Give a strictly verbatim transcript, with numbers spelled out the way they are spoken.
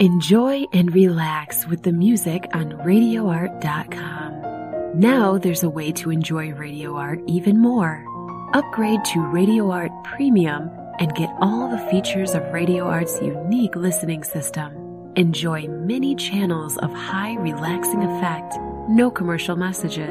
Enjoy and relax with the music on radio art dot com. Now there's a way to enjoy Radio Art even more. Upgrade to Radio Art Premium and get all the features of Radio Art's unique listening system. Enjoy many channels of high relaxing effect, no commercial messages.